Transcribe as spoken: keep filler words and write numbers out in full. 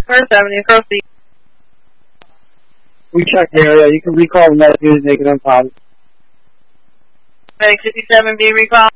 First Avenue, proceed. We checked the area. You can recall the messages, make an unpause. Medic fifty-seven, be recalled.